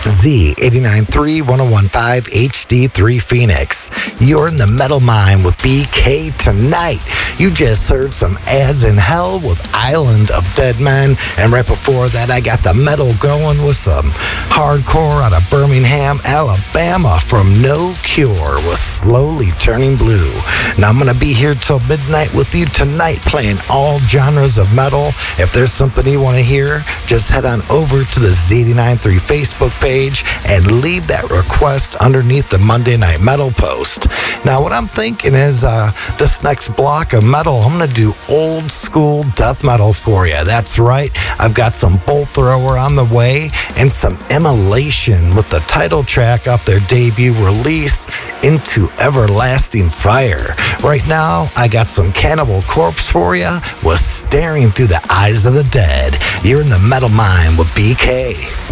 Z89.3 1015 HD3 Phoenix. You're in the Metal Mine with BK tonight. You just heard some As in Hell with Island of Dead Men, and right before that I got the metal going with some hardcore out of Birmingham, Alabama from No Cure with Slowly Turning Blue. Now I'm going to be here till midnight with you tonight playing all genres of metal. If there's something you want to hear, just head on over to the Z89.3 Facebook page and leave that request underneath the Monday Night Metal post. Now what I'm thinking is this next block of metal, I'm going to do old school death metal for you. That's right, I've got some Bolt Thrower on the way and some Immolation with the title track off their debut release, Into Everlasting Fire. Right now, I got some Cannibal Corpse for you with Staring Through the Eyes of the Dead. You're in the Metal Mine with BK.